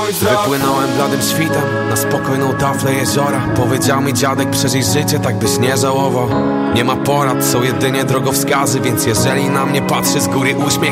mój wzrok. Wypłynąłem bladym świtem na spokojną taflę jeziora. Powiedział mi dziadek, przeżyj życie, tak byś nie żałował. Nie ma porad, są jedynie drogowskazy, więc jeżeli na mnie patrzy z góry uśmiech,